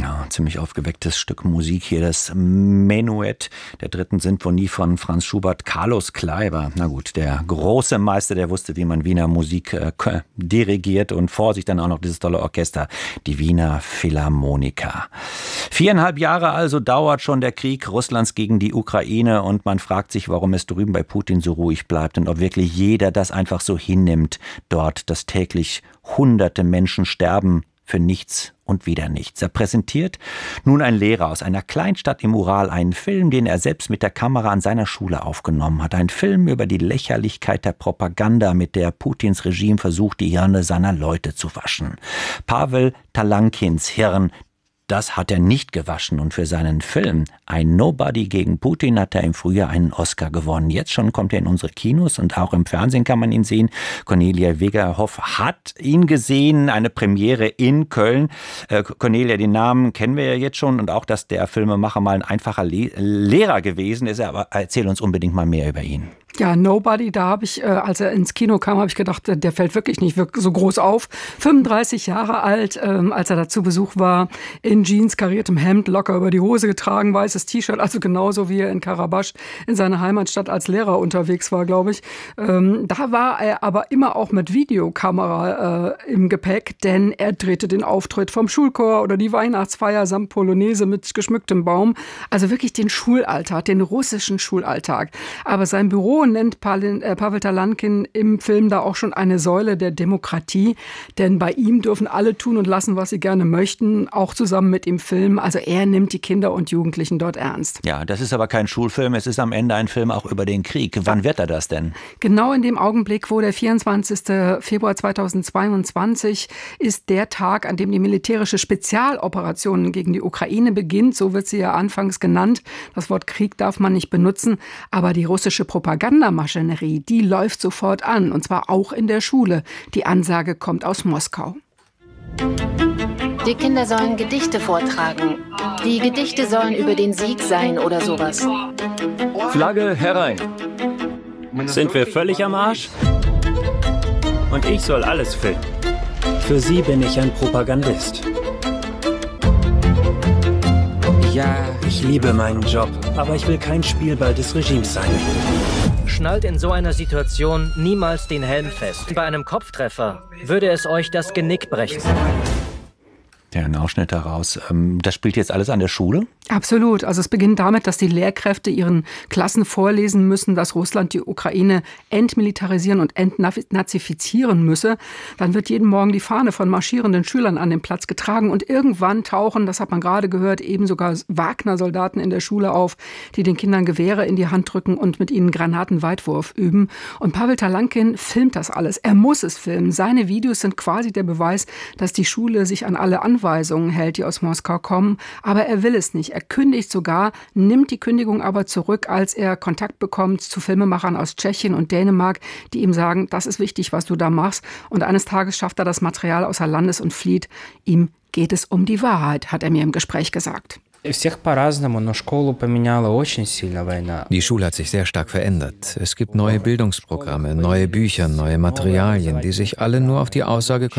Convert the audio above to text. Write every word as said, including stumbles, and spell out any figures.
Ja, ziemlich aufgewecktes Stück Musik hier, das Menuett der dritten Sinfonie von Franz Schubert. Carlos Kleiber, na gut, der große Meister, der wusste, wie man Wiener Musik äh, dirigiert, und vor sich dann auch noch dieses tolle Orchester, die Wiener Philharmoniker. Viereinhalb Jahre also dauert schon der Krieg Russlands gegen die Ukraine, und man fragt sich, warum es drüben bei Putin so ruhig bleibt und ob wirklich jeder das einfach so hinnimmt dort, dass täglich hunderte Menschen sterben für nichts und wieder nichts. Er präsentiert nun ein Lehrer aus einer Kleinstadt im Ural einen Film, den er selbst mit der Kamera an seiner Schule aufgenommen hat. Ein Film über die Lächerlichkeit der Propaganda, mit der Putins Regime versucht, die Hirne seiner Leute zu waschen. Pawel Talankins Hirn, das hat er nicht gewaschen, und für seinen Film Ein Nobody gegen Putin hat er im Frühjahr einen Oscar gewonnen. Jetzt schon kommt er in unsere Kinos und auch im Fernsehen kann man ihn sehen. Cornelia Wegerhoff hat ihn gesehen, eine Premiere in Köln. Äh, Cornelia, den Namen kennen wir ja jetzt schon, und auch, dass der Filmemacher mal ein einfacher Le- Lehrer gewesen ist. Aber erzähl uns unbedingt mal mehr über ihn. Ja, Nobody, da habe ich, äh, als er ins Kino kam, habe ich gedacht, der fällt wirklich nicht so groß auf. fünfunddreißig Jahre alt, ähm, als er da zu Besuch war, in Jeans, kariertem Hemd, locker über die Hose getragen, weißes T-Shirt, also genauso wie er in Karabach in seiner Heimatstadt als Lehrer unterwegs war, glaube ich. Ähm, da war er aber immer auch mit Videokamera äh, im Gepäck, denn er drehte den Auftritt vom Schulchor oder die Weihnachtsfeier samt Polonaise mit geschmücktem Baum. Also wirklich den Schulalltag, den russischen Schulalltag. Aber sein Büro nennt Pawel Talankin im Film da auch schon eine Säule der Demokratie, denn bei ihm dürfen alle tun und lassen, was sie gerne möchten, auch zusammen mit ihm filmen. Also er nimmt die Kinder und Jugendlichen dort ernst. Ja, das ist aber kein Schulfilm, es ist am Ende ein Film auch über den Krieg. Wann wird er das denn? Genau in dem Augenblick, wo der vierundzwanzigster Februar zweitausendzweiundzwanzig ist der Tag, an dem die militärische Spezialoperation gegen die Ukraine beginnt. So wird sie ja anfangs genannt. Das Wort Krieg darf man nicht benutzen, aber die russische Propagandamaschinerie, die läuft sofort an, und zwar auch in der Schule. Die Ansage kommt aus Moskau. Die Kinder sollen Gedichte vortragen. Die Gedichte sollen über den Sieg sein oder sowas. Flagge herein. Sind wir völlig am Arsch? Und ich soll alles filmen. Für Sie bin ich ein Propagandist. Ja, ich liebe meinen Job, aber ich will kein Spielball des Regimes sein. Schnallt in so einer Situation niemals den Helm fest. Bei einem Kopftreffer würde es euch das Genick brechen. Ja, ein Ausschnitt daraus. Das spielt jetzt alles an der Schule? Absolut. Also es beginnt damit, dass die Lehrkräfte ihren Klassen vorlesen müssen, dass Russland die Ukraine entmilitarisieren und entnazifizieren müsse. Dann wird jeden Morgen die Fahne von marschierenden Schülern an den Platz getragen, und irgendwann tauchen, das hat man gerade gehört, eben sogar Wagner-Soldaten in der Schule auf, die den Kindern Gewehre in die Hand drücken und mit ihnen Granatenweitwurf üben. Und Pawel Talankin filmt das alles. Er muss es filmen. Seine Videos sind quasi der Beweis, dass die Schule sich an alle Anweisungen hält, die aus Moskau kommen. Aber er will es nicht. Er kündigt sogar, nimmt die Kündigung aber zurück, als er Kontakt bekommt zu Filmemachern aus Tschechien und Dänemark, die ihm sagen, das ist wichtig, was du da machst. Und eines Tages schafft er das Material außer Landes und flieht. Ihm geht es um die Wahrheit, hat er mir im Gespräch gesagt. Die Schule hat sich sehr stark verändert. Es gibt neue Bildungsprogramme, neue Bücher, neue Materialien, die sich alle nur auf die Aussage